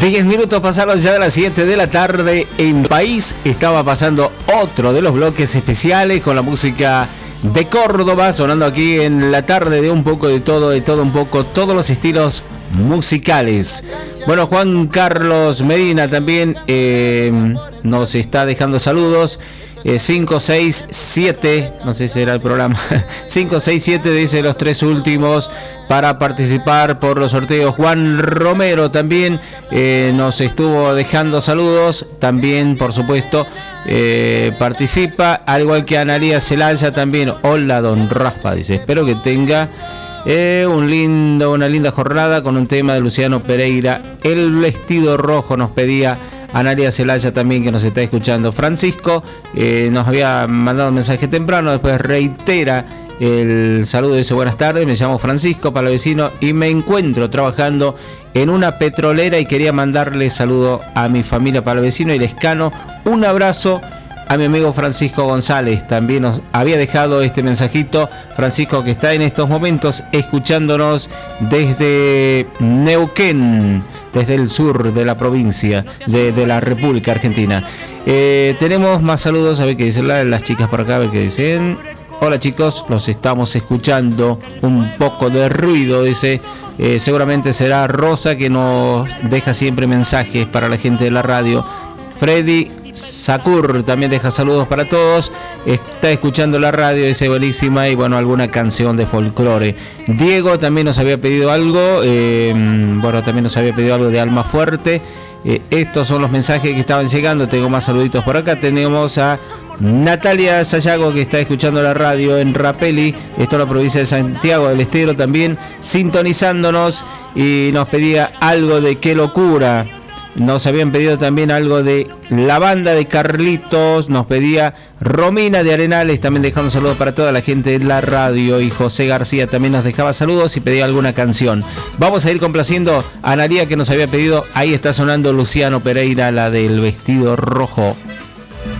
10 minutos pasaron ya de las 7 de la tarde en País. Estaba pasando otro de los bloques especiales con la música de Córdoba, sonando aquí en la tarde de un poco de todo un poco, todos los estilos musicales. Bueno, Juan Carlos Medina también nos está dejando saludos. 567, no sé si será el programa, 567 dice los tres últimos para participar por los sorteos. Juan Romero también nos estuvo dejando saludos, también por supuesto participa, al igual que Analía Celaya también. Hola don Rafa, dice, espero que tenga una linda jornada con un tema de Luciano Pereira, El Vestido Rojo, nos pedía Analia Celaya también, que nos está escuchando. Francisco nos había mandado un mensaje temprano, después reitera el saludo, dice buenas tardes, me llamo Francisco Palavecino y me encuentro trabajando en una petrolera y quería mandarle saludo a mi familia Palavecino y Lescano. Un abrazo a mi amigo Francisco González, también nos había dejado este mensajito. Francisco, que está en estos momentos escuchándonos desde Neuquén, desde el sur de la provincia de la República Argentina. Tenemos más saludos, a ver qué dicen las chicas por acá, a ver qué dicen. Hola chicos, los estamos escuchando, un poco de ruido, dice. Seguramente será Rosa, que nos deja siempre mensajes para la gente de la radio. Freddy Sakur también deja saludos para todos, está escuchando la radio, dice buenísima, y bueno, alguna canción de folclore. Diego también nos había pedido algo, también nos había pedido algo de Alma Fuerte. Estos son los mensajes que estaban llegando. Tengo más saluditos por acá. Tenemos a Natalia Sayago, que está escuchando la radio en Rapelli, esto es la provincia de Santiago del Estero, también sintonizándonos, y nos pedía algo de Qué Locura. Nos habían pedido también algo de La Banda de Carlitos, nos pedía Romina de Arenales, también dejando saludos para toda la gente de la radio, y José García también nos dejaba saludos y pedía alguna canción. Vamos a ir complaciendo a Analía, que nos había pedido. Ahí está sonando Luciano Pereira, la del Vestido Rojo.